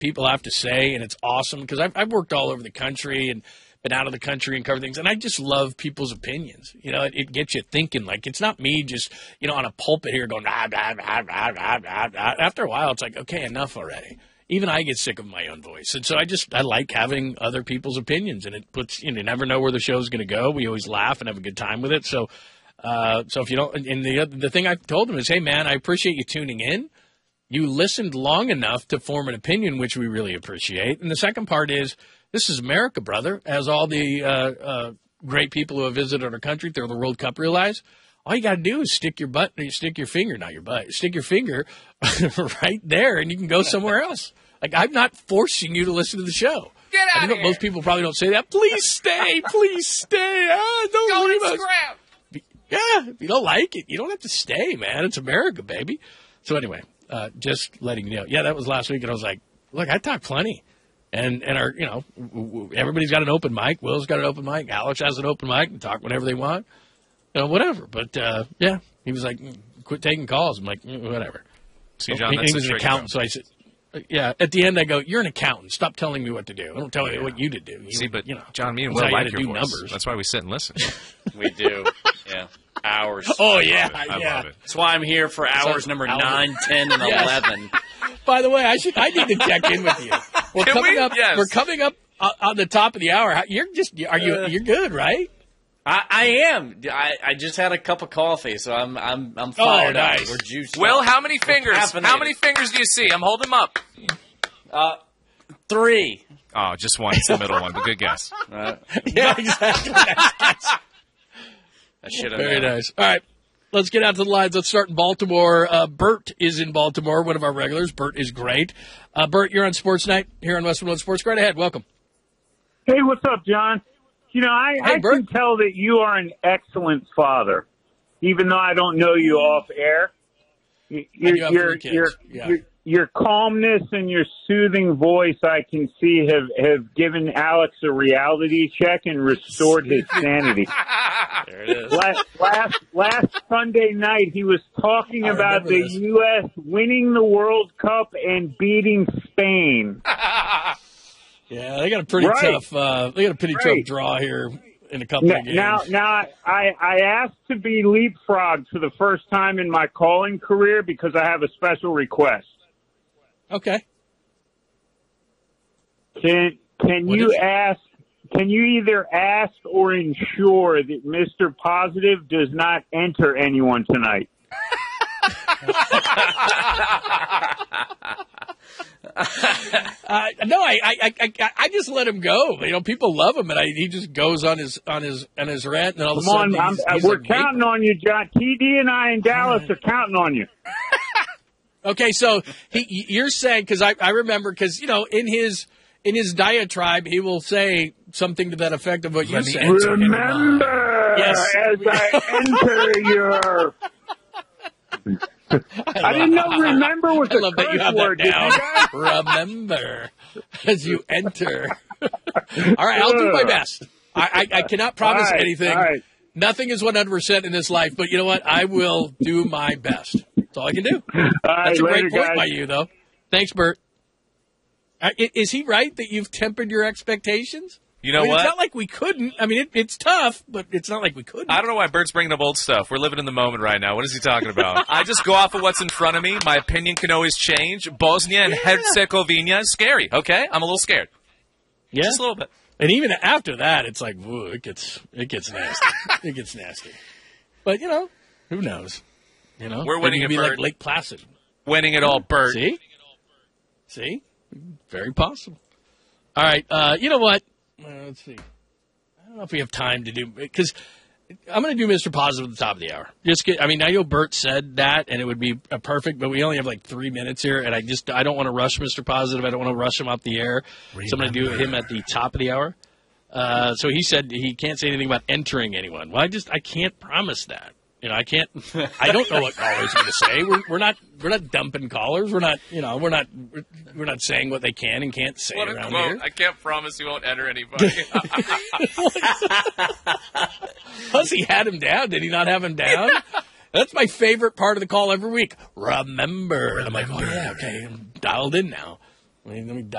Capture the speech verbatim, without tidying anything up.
people have to say, and it's awesome because I've, I've worked all over the country and been out of the country and covered things, and I just love people's opinions. You know, it, it gets you thinking. Like, it's not me just, you know, on a pulpit here going, ah, blah, blah, blah, blah, blah, blah. After a while, it's like, okay, enough already. Even I get sick of my own voice. And so I just, I like having other people's opinions, and it puts, you know, you never know where the show's going to go. We always laugh and have a good time with it. So, uh, so if you don't, and the, the thing I told him is, hey, man, I appreciate you tuning in. You listened long enough to form an opinion, which we really appreciate. And the second part is, this is America, brother, as all the uh, uh, great people who have visited our country through the World Cup realize. All you got to do is stick your butt, stick your finger, not your butt, stick your finger right there, and you can go somewhere else. Like, I'm not forcing you to listen to the show. Get out I of know here. Most people probably don't say that. Please stay, please stay. Ah, don't Go leave and us. scrap. Yeah, if you don't like it, you don't have to stay, man. It's America, baby. So anyway, uh, just letting you know. Yeah, that was last week, and I was like, look, I talk plenty. And, and our, you know, w- w- everybody's got an open mic. Will's got an open mic. Alex has an open mic and talk whenever they want. You know, whatever. But, uh, yeah, he was like, quit taking calls. I'm like, mm, whatever. See, John, he, that's he was the an trick, accountant, though. so I said, yeah, at the end I go, you're an accountant. Stop telling me what to do. I don't tell you Yeah. what you to do. You, See, but, you know, John, me and that's Will how you like gotta your do voice. numbers. That's why we sit and listen. We do. Yeah. Hours. Oh, yeah, I love it. I yeah. love it. That's why I'm here for hours So, number hours. nine, ten, and Yes. eleven. By the way, I should I need to check in with you. We're Can coming we? up. Yes. We're coming up uh, on the top of the hour. How- You're just are you Uh, you're good, right? I, I am. I, I just had a cup of coffee, so I'm I'm I'm Oh, fired nice. up. We're juiced Will, up. how many fingers? caffeinated. How many fingers do you see? I'm holding them up. Uh, three. Oh, just one. It's the middle one, but good guess. Uh, Yeah, exactly. I should have. Very known. nice. All right. Let's get out to the lines. Let's start in Baltimore. Uh, Bert is in Baltimore, one of our regulars. Bert is great. Uh, Bert, you're on Sports Night here on Westwood One Sports. Go right ahead. Welcome. Hey, what's up, John? You know, I, Hey, I Bert. can tell that you are an excellent father, even though I don't know you off air. Y- Your, you have your, three kids. your, Yeah. your, your calmness and your soothing voice, I can see, have, have given Alex a reality check and restored his sanity. There it is. last, last last Sunday night, he was talking I about remember the this. U S winning the World Cup and beating Spain. Yeah, they got a pretty Right. tough. Uh, they got a pretty Right. tough draw here in a couple Now, of games. now, now, I, I asked to be leapfrogged for the first time in my calling career because I have a special request. Okay. Can can What you is it? ask? Can you either ask or ensure that Mister Positive does not enter anyone tonight? Uh, no, I, I, I, I, I just let him go. You know, people love him, and I, he just goes on his on his on his rant, and all of a Come sudden on, I'm, he's, uh, he's we're like, counting on you, John. T D and I in Dallas are counting on you. Okay, so he, you're saying because I, I remember because you know in his in his diatribe he will say something to that effect of what you Let me said. enter him. Remember, Yes. as I enter your. I didn't know remember was I a love that you curse have word. that Did you guys? down. Remember as you enter. All right, I'll do my best. I, I, I cannot promise All right, anything. all right. Nothing is one hundred percent in this life, but you know what? I will do my best. That's all I can do. All right, That's a later, great point guys. by you, though. Thanks, Bert. Uh, i- Is he right that you've tempered your expectations? You know I mean, what? It's not like we couldn't. I mean, it, it's tough, but it's not like we couldn't. I don't know why Bert's bringing up old stuff. We're living in the moment right now. What is he talking about? I just go off of what's in front of me. My opinion can always change. Bosnia and Herzegovina is scary, okay? I'm a little scared. Yeah. Just a little bit. And even after that, it's like, woo, it gets it gets nasty. It gets nasty. But you know, who knows? You know, We're Maybe winning it'd it, be like Bert. Lake Placid. Winning it all, Bert. See, see, very possible. All right, uh, you know what? Uh, let's see. I don't know if we have time to do because I'm going to do Mister Positive at the top of the hour. Just get, I mean, I know Bert said that, and it would be a perfect, but we only have like three minutes here, and I just I don't want to rush Mister Positive. I don't want to rush him off the air. So I'm going to do him at the top of the hour. Uh, so he said he can't say anything about entering anyone. Well, I just I can't promise that. You know, I can't. I don't know what callers are going to say. We're, we're not. We're not dumping callers. We're not. You know, we're not. We're, we're not saying what they can and can't say What a around quote. here. I can't promise you won't enter anybody. Plus, he had him down. Did he not have him down? That's my favorite part of the call every week. Remember. And I'm like, oh, yeah, okay. I'm dialed in now. Let me, let me